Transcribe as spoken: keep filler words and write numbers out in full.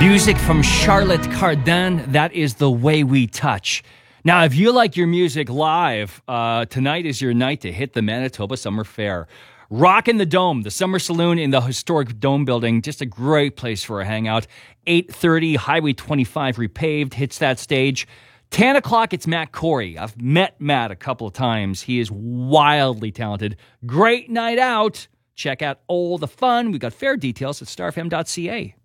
Music from Charlotte Cardin. That is The Way We Touch. Now, if you like your music live, uh, tonight is your night to hit the Manitoba Summer Fair. Rockin' the Dome, the Summer Saloon in the historic Dome building. Just a great place for a hangout. eight thirty, Highway twenty-five repaved, hits that stage. ten o'clock, it's Matt Corey. I've met Matt a couple of times. He is wildly talented. Great night out. Check out all the fun. We got fair details at star f m dot c a.